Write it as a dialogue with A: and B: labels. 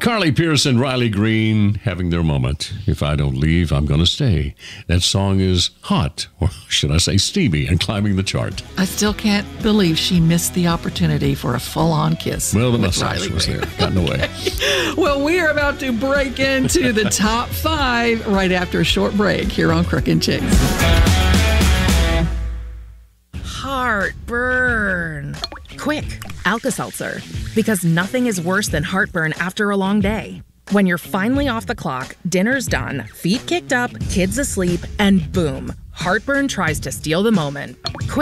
A: Carly Pearson, Riley Green having their moment. If I don't leave, I'm going to stay. That song is hot, or should I say steamy, and climbing the chart.
B: I still can't believe she missed the opportunity for a full-on kiss.
A: Well, the
B: with
A: mustache
B: Riley
A: was
B: Green.
A: there, gotten away.
B: Well, we are about to break into the top 5 right after a short break here on Crook and Chase.
C: Heartburn. Quick, Alka-Seltzer. Because nothing is worse than heartburn after a long day. When you're finally off the clock, dinner's done, feet kicked up, kids asleep, and boom, heartburn tries to steal the moment. Quick